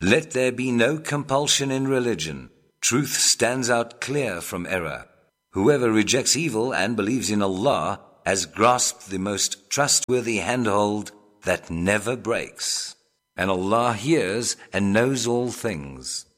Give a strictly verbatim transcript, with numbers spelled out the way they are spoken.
Let there be no compulsion in religion. Truth stands out clear from error. Whoever rejects evil and believes in Allah has grasped the most trustworthy handhold that never breaks. And Allah hears and knows all things.